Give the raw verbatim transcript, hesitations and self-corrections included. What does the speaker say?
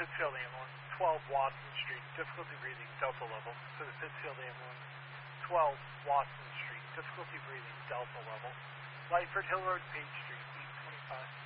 Pittsfield Ambulance, twelve Watson Street, difficulty breathing, Delta level. To the Pittsfield Ambulance, twelve Watson Street, difficulty breathing, Delta level. Lightford Hill Road, Page Street, eight twenty-five.